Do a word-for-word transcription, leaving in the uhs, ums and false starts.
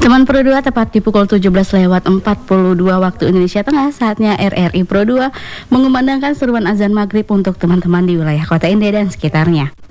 Teman Pro dua, tepat di pukul tujuh belas lewat empat puluh dua waktu Indonesia Tengah, saatnya R R I Pro dua mengumandangkan seruan azan maghrib untuk teman-teman di wilayah Kota Indah dan sekitarnya.